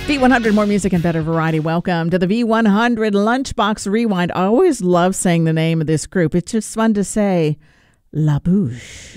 V100, more music and better variety. Welcome to the V100 Lunchbox Rewind. I always love saying the name of this group. It's just fun to say. La Bouche.